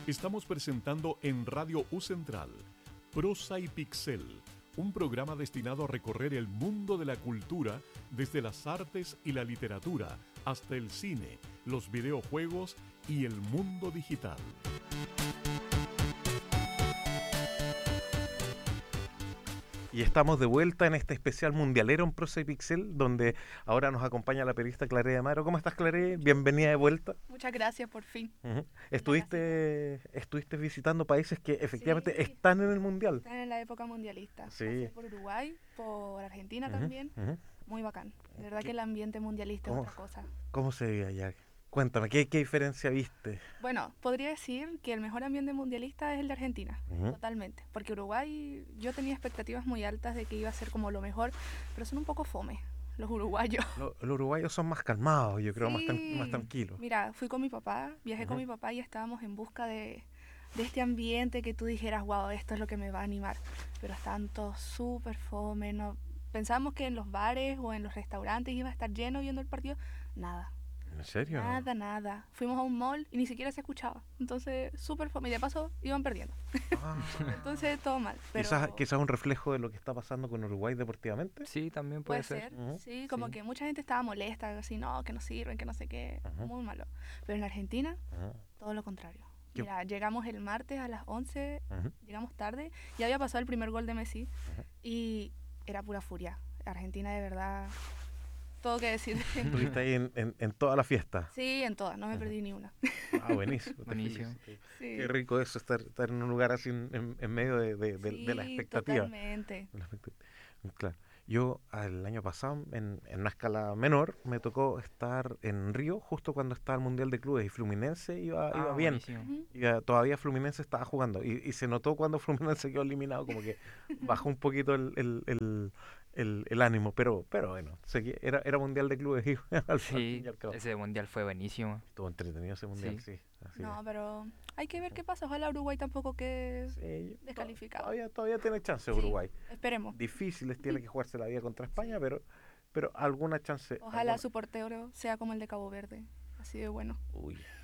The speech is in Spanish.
Estamos presentando en Radio U Central Prosa y Pixel, un programa destinado a recorrer el mundo de la cultura desde las artes y la literatura hasta el cine, los videojuegos y el mundo digital. Y estamos de vuelta en este especial mundialero en Prosa y Pixel, donde ahora nos acompaña la periodista Claré Amaro. ¿Cómo estás, Claré? Bienvenida de vuelta. Muchas gracias, por fin. Estuviste visitando países que efectivamente Sí. están en el mundial. Están en la época mundialista. Sí. Pasé por Uruguay, por Argentina también. Muy bacán. De verdad que el ambiente mundialista es otra cosa. ¿Cómo se vive allá? Cuéntame, ¿qué diferencia viste? Bueno, podría decir que el mejor ambiente mundialista es el de Argentina, totalmente. Porque Uruguay, yo tenía expectativas muy altas de que iba a ser como lo mejor, pero son un poco fome los uruguayos. Los uruguayos son más calmados, yo creo, Sí. más tranquilos. Mira, fui con mi papá, viajé con mi papá y estábamos en busca de este ambiente que tú dijeras, wow, esto es lo que me va a animar. Pero estaban todos súper fome, no. Pensábamos que en los bares o en los restaurantes iba a estar lleno viendo el partido. Nada. ¿En serio? Nada. Fuimos a un mall y ni siquiera se escuchaba. Entonces, súper fome. Y de paso, iban perdiendo. Ah. Entonces, todo mal. Pero Quizás un reflejo de lo que está pasando con Uruguay deportivamente. Sí, también puede ser. Sí, como que mucha gente estaba molesta, así, no, que no sirven, que no sé qué. Muy malo. Pero en Argentina, todo lo contrario. Mira, llegamos el martes a las 11, llegamos tarde, ya había pasado el primer gol de Messi y era pura furia. Argentina, de verdad, todo que decir. Estuviste ahí en toda la fiesta. Sí, en todas, no me perdí ni una. Ah, buenísimo. Buenísimo. Sí. Qué rico eso, estar en un lugar así en medio de la expectativa. Totalmente. Claro. Yo el año pasado, en una escala menor, me tocó estar en Río justo cuando estaba el Mundial de Clubes y Fluminense iba bien. Todavía Fluminense estaba jugando y se notó cuando Fluminense quedó eliminado, como que bajó un poquito el ánimo, pero bueno, era Mundial de Clubes. Al fin y al cabo. Ese mundial fue buenísimo. Estuvo entretenido ese Mundial, sí. No, pero hay que ver qué pasa. Ojalá Uruguay tampoco quede descalificado. Todavía tiene chance Sí, Uruguay. esperemos. Difíciles tiene que jugarse la vida contra España, pero alguna chance. Ojalá su portero sea como el de Cabo Verde, así de bueno. Uy,